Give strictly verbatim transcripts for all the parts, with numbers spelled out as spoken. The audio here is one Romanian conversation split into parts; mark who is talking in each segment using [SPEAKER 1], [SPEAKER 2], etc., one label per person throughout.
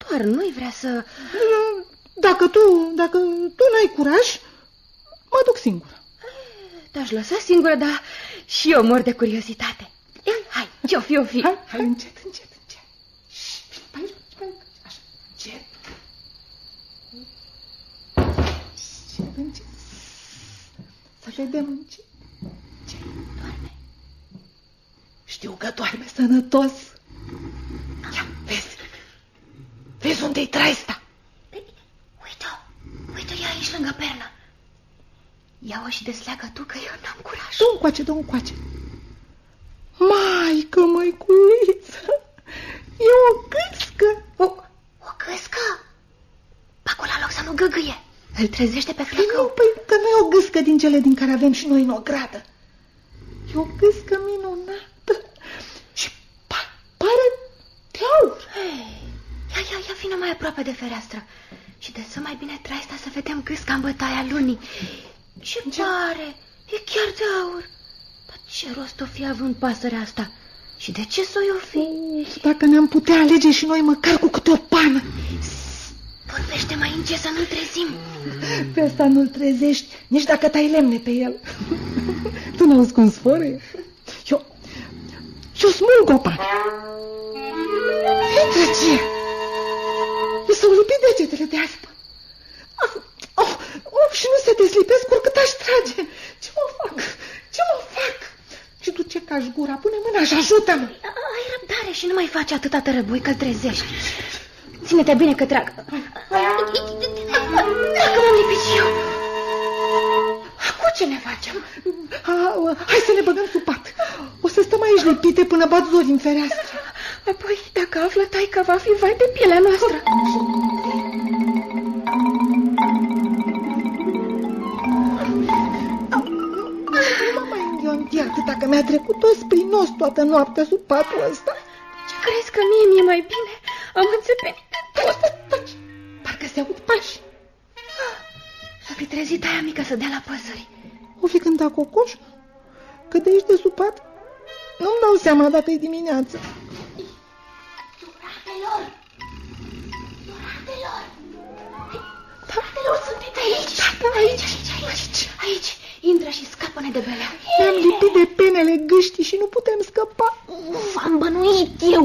[SPEAKER 1] doar, nu-i vrea să...
[SPEAKER 2] Dacă tu, dacă tu n-ai curaj, mă duc singură.
[SPEAKER 1] Te-aș lăsa singură, dar și eu mor de curiozitate. Ia, hai, ce-o fi, o fi.
[SPEAKER 2] Hai, hai, încet, încet, încet. Pe aici, pe aici, așa, încet. Încet, încet. Să vedem încet. Ce?
[SPEAKER 1] Doarme.
[SPEAKER 2] Știu că doarme sănătos. Ia, vezi. Vezi unde-i traista?
[SPEAKER 1] Uite-o, uite-o, e aici lângă pernă. Ia-o și desleagă tu, că eu n-am curaj.
[SPEAKER 2] Du încoace, du încoace. Maică, măiculiță, e o gâscă.
[SPEAKER 1] O, o gâscă? Acolo la loc să nu gâgâie. Îl trezește pe flăcău.
[SPEAKER 2] Nu, păi că nu e o gâscă din cele din care avem și noi în ogradă. E o gâscă minunată și pa pare de aur.
[SPEAKER 1] Hey, ia, ia, ia, vină mai aproape de fereastră și desă mai bine traista să vedem gâsca în bătaia lunii. Ce pare, e chiar de aur. Dar ce rost o fi având pasărea asta? Și de ce s-o i-o fi?
[SPEAKER 2] Dacă ne-am putea alege și noi măcar cu câte o pană.
[SPEAKER 1] Vorbește mai încet să nu-l trezim.
[SPEAKER 2] Pe ăsta nu-l trezești, nici dacă tai lemne pe el. Tu n-auzi cum sfărăie? Eu, eu smulg copac. Intră ce? Mi s-au lipit degetele de aspă. Of, of, of, și nu se deslipesc oricât aș trage. Ce mă fac? Ce mă fac? Și tu ce cași gura? Pune mâna și ajută-mă.
[SPEAKER 1] Ai răbdare și nu mai faci atâta tărăbui că-l trezești. Ține-te bine că trag. Dacă m-am lipit și eu. Acum ce ne facem?
[SPEAKER 2] A, hai să ne băgăm sub pat. O să stăm aici lipite până bat zori în fereastră.
[SPEAKER 1] Apoi, dacă află taică, va fi vai de pielea noastră.
[SPEAKER 2] Nu mă mai înghionti atâta că mi-a trecut os prin nos toată noaptea sub patul ăsta.
[SPEAKER 1] Ce crezi că mie mi-e mai bine? Am înțepenit de tot.
[SPEAKER 2] Taci, parcă se aud pași.
[SPEAKER 1] S-a fi trezit aia mică să dea la păsări.
[SPEAKER 2] O fi cântat cocoș? Că de aici de sub pat nu-mi dau seama dacă e dimineață.
[SPEAKER 1] Iuratelor! Iuratelor! Iuratelor, sunteți aici?
[SPEAKER 2] Da, aici,
[SPEAKER 1] aici, aici, aici. Intră și scapă-ne de belea.
[SPEAKER 2] Ne-am lipit de penele gâștii și nu putem scăpa.
[SPEAKER 1] Uf, am bănuit eu.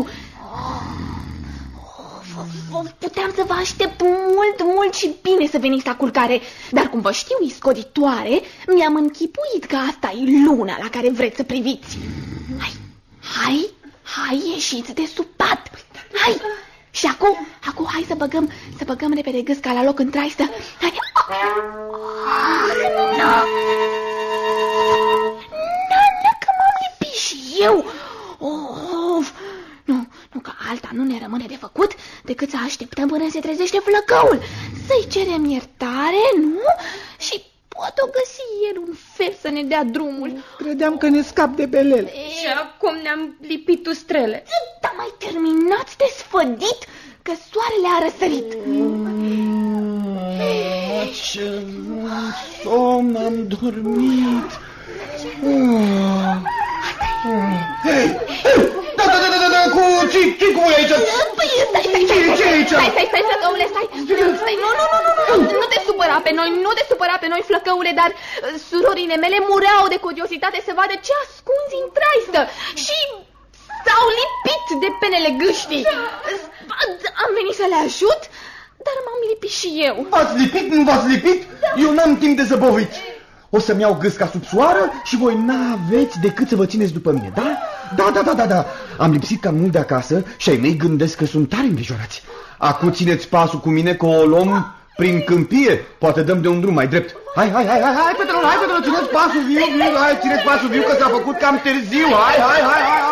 [SPEAKER 1] Of, puteam să vă aștept mult, mult și bine să veniți la culcare. Dar cum vă știu iscoditoare, mi-am închipuit că asta e luna la care vreți să priviți. Hai, hai, hai, ieșiți de sub pat. Hai. Și acum, acum hai să băgăm, să băgăm repede gâsca la loc în traistă. Hai. Nu, nu, că m-am lipit și eu. Of, nu, nu, că alta nu ne rămâne de făcut decât să așteptăm până se trezește flăcăul. Să-i cerem iertare, nu? Și poate o găsi el un fel să ne dea drumul.
[SPEAKER 2] Credeam că ne scap de belele.
[SPEAKER 1] Și acum ne-am lipit ustrele. Dar mai terminați de sfădit că soarele a răsărit.
[SPEAKER 3] Ce somn am dormit. Hei, da, da, da, da, da, cu ce cu voi aici?
[SPEAKER 1] Păi, stai, stai, stai, stai, stai, stai, stai, flăcăule, stai, stai, nu, nu, nu, nu, nu, nu te supăra pe noi, nu te supăra pe noi, flăcăule, dar surorile mele mureau de curiozitate să vadă ce ascunzi în traistă și s-au lipit de penele gâștii. Am venit să le ajut, dar m-am lipit și eu.
[SPEAKER 3] V-ați lipit, nu v-ați lipit? Eu n-am timp de zăboviți. O să-mi iau gâsca sub soară și voi n-aveți decât să vă țineți după mine, da? Da, da, da, da, da. Am lipsit cam mult de acasă și ai mei gândesc că sunt tare îngrijorați. Acum țineți pasul cu mine că o luăm prin câmpie. Poate dăm de un drum mai drept. Hai, hai, hai, hai, hai, Petru, hai, Petru, țineți pasul viu, viu, hai, țineți pasul viu că s-a făcut cam târziu. Hai, hai, hai, hai.